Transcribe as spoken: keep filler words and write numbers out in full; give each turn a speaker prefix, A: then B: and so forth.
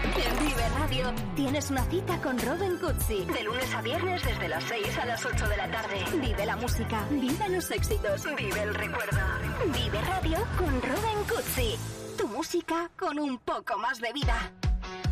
A: En Vive Radio tienes una cita con Robin Cutsi. De lunes a viernes desde las seis a las ocho de la tarde. Vive la música, vive los éxitos, vive el recuerdo. Vive Radio con Robin Cutsi. Tu música con un poco más de vida.